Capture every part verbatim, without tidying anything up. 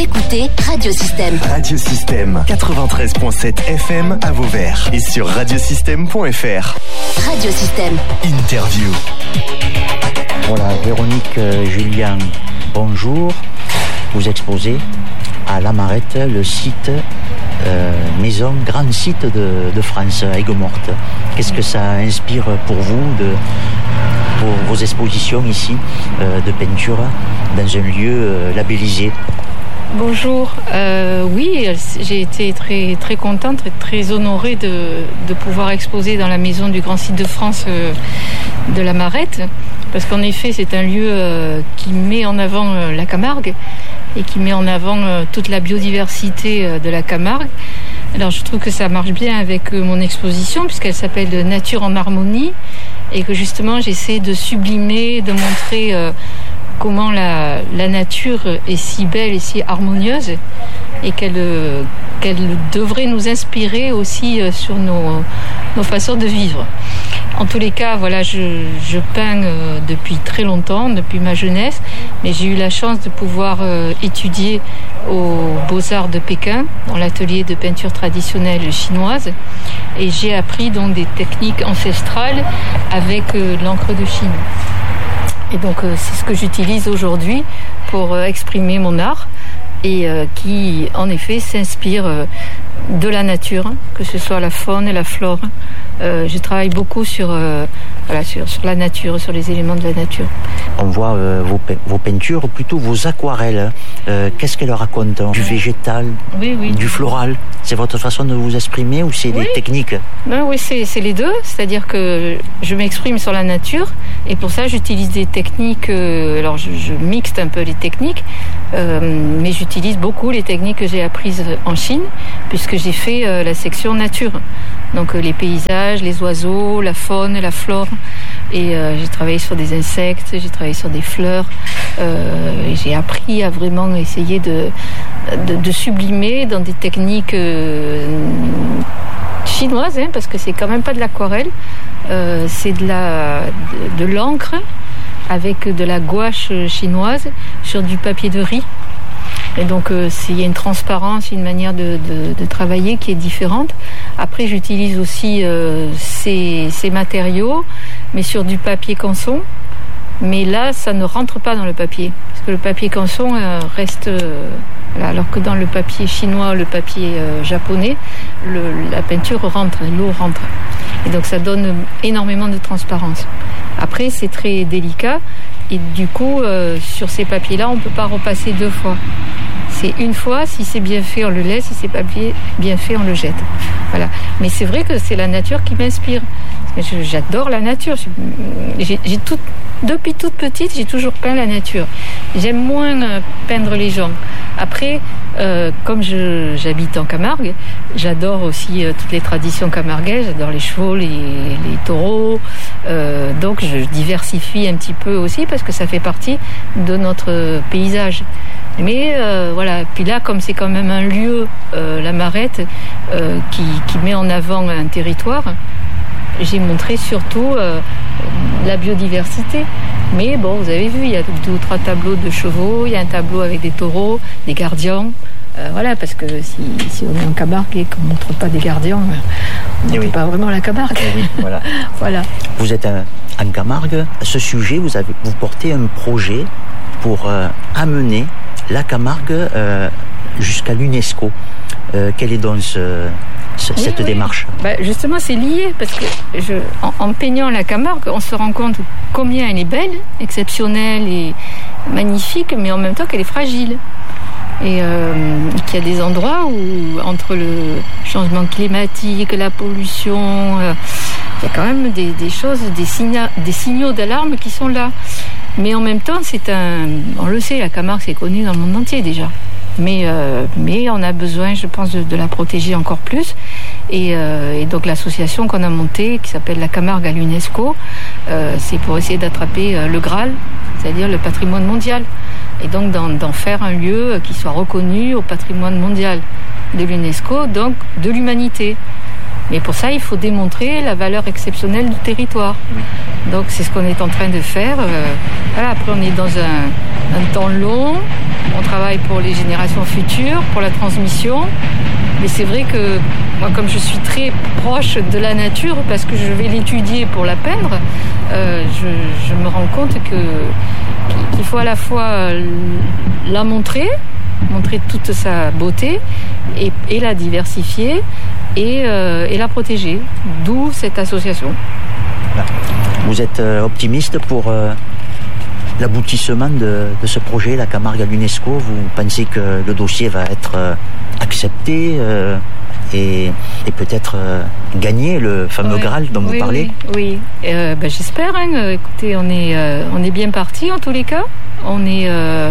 écoutez Radiosystème. Radiosystème quatre-vingt-treize virgule sept F M à Vauvert et sur radiosystème point F R. Radiosystème. Interview. Voilà, Véronique euh, Julien, bonjour. Vous exposez à La Marette, le site euh, maison, grand site de, de France, à Aigues-Mortes. Qu'est-ce que ça inspire pour vous de, pour vos expositions ici euh, de peinture dans un lieu euh, labellisé? Bonjour, euh, oui, j'ai été très, très contente et très honorée de, de pouvoir exposer dans la maison du Grand Site de France euh, de La Marette, parce qu'en effet c'est un lieu euh, qui met en avant euh, la Camargue et qui met en avant euh, toute la biodiversité euh, de la Camargue. Alors je trouve que ça marche bien avec euh, mon exposition puisqu'elle s'appelle Nature en harmonie et que justement j'essaie de sublimer, de montrer euh, comment la, la nature est si belle et si harmonieuse et qu'elle, qu'elle devrait nous inspirer aussi sur nos, nos façons de vivre. En tous les cas, voilà, je, je peins depuis très longtemps, depuis ma jeunesse, mais j'ai eu la chance de pouvoir étudier aux Beaux-Arts de Pékin, dans l'atelier de peinture traditionnelle chinoise, et j'ai appris donc des techniques ancestrales avec l'encre de Chine. Et donc euh, c'est ce que j'utilise aujourd'hui pour euh, exprimer mon art et euh, qui en effet s'inspire euh, de la nature, hein, que ce soit la faune et la flore. Euh, je travaille beaucoup sur, euh, voilà, sur, sur la nature, sur les éléments de la nature. On voit euh, vos, pe- vos peintures, plutôt vos aquarelles. Euh, qu'est-ce qu'elles racontent? Du végétal, oui, oui. Du floral? C'est votre façon de vous exprimer ou c'est oui. des techniques? Non, oui, c'est, c'est les deux. C'est-à-dire que je m'exprime sur la nature et pour ça j'utilise des techniques. Euh, alors je, je mixte un peu les techniques, euh, mais j'utilise beaucoup les techniques que j'ai apprises en Chine puisque j'ai fait euh, la section nature. Donc euh, les paysages, les oiseaux, la faune, la flore. Et euh, j'ai travaillé sur des insectes, j'ai travaillé sur des fleurs. Euh, et j'ai appris à vraiment essayer de, de, de sublimer dans des techniques euh, chinoises, hein, parce que c'est quand même pas de l'aquarelle. Euh, c'est de, la, de, de l'encre avec de la gouache chinoise sur du papier de riz. Et donc euh, il y a une transparence, une manière de, de, de travailler qui est différente. Après j'utilise aussi euh, ces, ces matériaux, mais sur du papier canson. Mais là ça ne rentre pas dans le papier, parce que le papier canson euh, reste... Euh, voilà, alors que dans le papier chinois, le papier euh, japonais, le, la peinture rentre, l'eau rentre. Et donc ça donne énormément de transparence. Après c'est très délicat. Et du coup, euh, sur ces papiers-là, on ne peut pas repasser deux fois. C'est une fois, si c'est bien fait, on le laisse, si c'est pas bien fait, on le jette. Voilà. Mais c'est vrai que c'est la nature qui m'inspire. Je, j'adore la nature. J'ai, j'ai tout, depuis toute petite, j'ai toujours peint la nature. J'aime moins euh, peindre les gens. Après, euh, comme je, j'habite en Camargue, j'adore aussi euh, toutes les traditions camarguaises. J'adore les chevaux, les, les taureaux. Euh, donc je diversifie un petit peu aussi parce que ça fait partie de notre paysage. Mais euh, voilà, puis là, comme c'est quand même un lieu, euh, La Marette, euh, qui, qui met en avant un territoire, j'ai montré surtout euh, la biodiversité. Mais bon, vous avez vu, il y a deux ou trois tableaux de chevaux, il y a un tableau avec des taureaux, des gardiens. Euh, voilà, parce que si, si on est en Camargue et qu'on ne montre pas des gardiens, on ne montre oui. pas vraiment la Camargue. Oui, voilà. Voilà. Vous êtes un, en Camargue. À ce sujet, vous, avez, vous portez un projet pour euh, amener la Camargue euh, jusqu'à l'UNESCO. Euh, quelle est donc ce, ce, oui, cette oui. démarche? Bah, justement, c'est lié, parce que je, en, en peignant la Camargue, on se rend compte combien elle est belle, exceptionnelle et magnifique, mais en même temps qu'elle est fragile. Et euh, qu'il y a des endroits où, entre le changement climatique, la pollution, euh, il y a quand même des, des choses, des, signa- des signaux d'alarme qui sont là. Mais en même temps, c'est un... On le sait, la Camargue, c'est connu dans le monde entier déjà. Mais, euh, mais on a besoin, je pense, de, de la protéger encore plus. Et, euh, et donc l'association qu'on a montée, qui s'appelle la Camargue à l'UNESCO, euh, c'est pour essayer d'attraper euh, le Graal, c'est-à-dire le patrimoine mondial. Et donc d'en, d'en faire un lieu qui soit reconnu au patrimoine mondial de l'UNESCO, donc de l'humanité. Mais pour ça, il faut démontrer la valeur exceptionnelle du territoire. Donc c'est ce qu'on est en train de faire. Euh, voilà, après, on est dans un, un temps long. On travaille pour les générations futures, pour la transmission. Mais c'est vrai que moi, comme je suis très proche de la nature, parce que je vais l'étudier pour la peindre, euh, je, je me rends compte que, qu'il faut à la fois la montrer, montrer toute sa beauté, et, et la diversifier, et, euh, et la protéger. D'où cette association. Vous êtes optimiste pour euh, l'aboutissement de, de ce projet, la Camargue à l'UNESCO? Vous pensez que le dossier va être euh, accepté euh, et, et peut-être euh, gagner le fameux ouais. Graal dont oui, vous parlez? Oui, oui. Euh, ben, j'espère. Hein. Écoutez, on est, euh, on est bien parti en tous les cas. On est... Euh,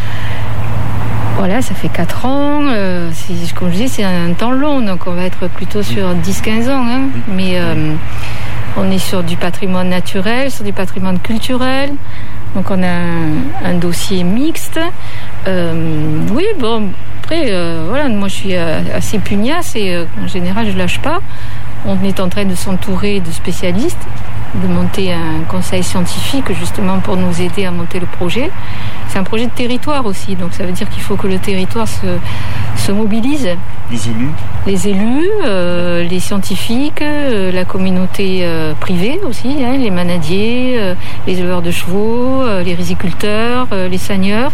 Voilà, ça fait quatre ans. Euh, c'est, comme je dis, c'est un temps long, donc on va être plutôt sur dix à quinze ans. Hein. Mais euh, on est sur du patrimoine naturel, sur du patrimoine culturel. Donc on a un, un dossier mixte. Euh, oui, bon, après, euh, voilà, moi je suis assez pugnace et euh, en général je lâche pas. On est en train de s'entourer de spécialistes, de monter un conseil scientifique justement pour nous aider à monter le projet. C'est un projet de territoire aussi, donc ça veut dire qu'il faut que le territoire se, se mobilise. Les élus Les élus, euh, les scientifiques, euh, la communauté euh, privée aussi, hein, les manadiers, euh, les éleveurs de chevaux, euh, les riziculteurs, euh, les seigneurs.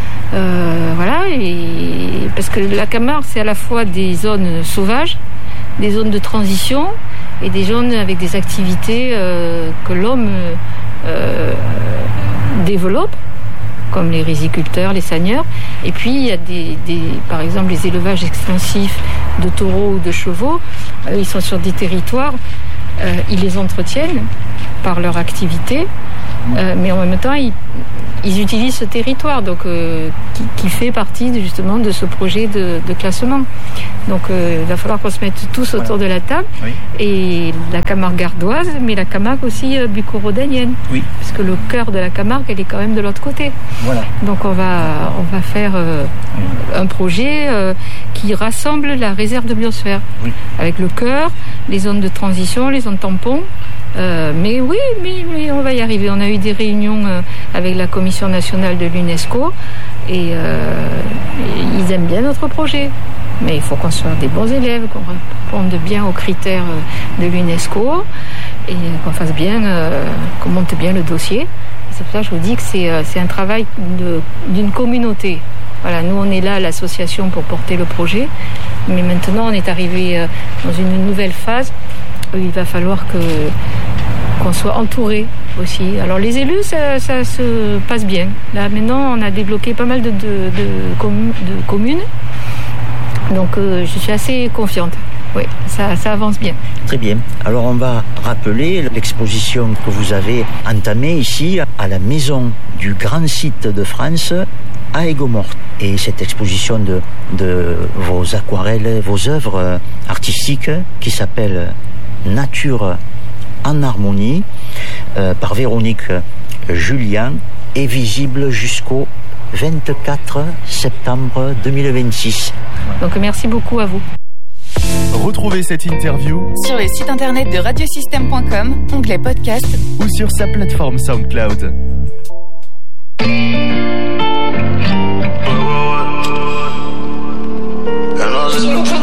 Euh, voilà, et parce que la Camargue, c'est à la fois des zones sauvages, des zones de transition et des zones avec des activités euh, que l'homme euh, développe, comme les riziculteurs, les seigneurs. Et puis il y a des, des, par exemple les élevages extensifs de taureaux ou de chevaux. Euh, ils sont sur des territoires, euh, ils les entretiennent par leur activité, euh, mais en même temps ils, ils utilisent ce territoire, donc euh, qui, qui fait partie de, justement de ce projet de, de classement. Donc euh, il va falloir qu'on se mette tous autour voilà. de la table. Oui. Et la Camargue gardoise, mais la Camargue aussi euh, bucco-rhodanienne. Oui. Parce que le cœur de la Camargue, elle est quand même de l'autre côté. Voilà. Donc on va, on va faire euh, oui. un projet euh, qui rassemble la réserve de biosphère. Oui. Avec le cœur, les zones de transition, les zones tampons. Euh, mais oui, mais, mais on va y arriver. On a eu des réunions euh, avec la Commission nationale de l'UNESCO et euh, ils aiment bien notre projet. Mais il faut qu'on soit des bons élèves, qu'on réponde bien aux critères de l'UNESCO et qu'on fasse bien, euh, qu'on monte bien le dossier. Et c'est pour ça que je vous dis que c'est, euh, c'est un travail de, d'une communauté. Voilà, nous on est là, l'association, pour porter le projet, mais maintenant on est arrivé euh, dans une nouvelle phase où il va falloir que qu'on soit entouré aussi. Alors les élus, ça, ça se passe bien. Là maintenant, on a débloqué pas mal de, de, de, communes, de communes. Donc euh, je suis assez confiante. Oui, ça, ça avance bien. Très bien. Alors on va rappeler l'exposition que vous avez entamée ici à la Maison du Grand Site de France à Aigues-Mortes. Et cette exposition de, de vos aquarelles, vos œuvres artistiques qui s'appelle Nature en harmonie euh, par Véronique Julien est visible jusqu'au vingt-quatre septembre deux mille vingt-six. Donc merci beaucoup à vous. Retrouvez cette interview sur le site internet de radiosystème point com, onglet podcast, ou sur sa plateforme SoundCloud. And